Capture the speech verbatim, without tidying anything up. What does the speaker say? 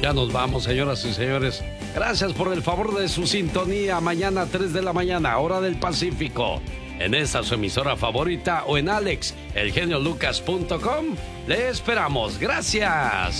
Ya nos vamos, señoras y señores. Gracias por el favor de su sintonía. Mañana, tres de la mañana, hora del Pacífico. En esta su emisora favorita o en alex el genio lucas punto com. Le esperamos. Gracias.